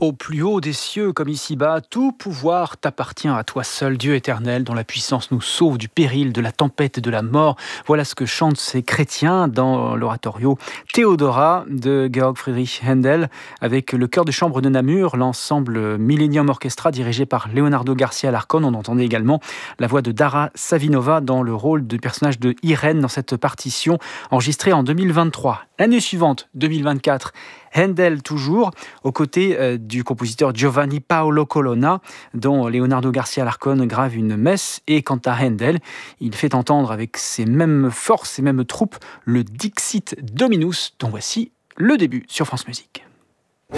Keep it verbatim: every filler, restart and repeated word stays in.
Au plus haut des cieux comme ici-bas, tout pouvoir t'appartient à toi seul, Dieu éternel, dont la puissance nous sauve du péril, de la tempête et de la mort. Voilà ce que chantent ces chrétiens dans l'oratorio Théodora de Georg Friedrich Händel, avec le chœur de chambre de Namur, l'ensemble Millennium Orchestra dirigé par Leonardo Garcia Alarcón. On entendait également la voix de Dara Savinova dans le rôle du personnage de Irène dans cette partition enregistrée en deux mille vingt-trois. L'année suivante, deux mille vingt-quatre, Händel toujours, aux côtés euh, du compositeur Giovanni Paolo Colonna, dont Leonardo Garcia Alarcón grave une messe. Et quant à Händel, il fait entendre avec ses mêmes forces, ses mêmes troupes, le Dixit Dominus, dont voici le début sur France Musique.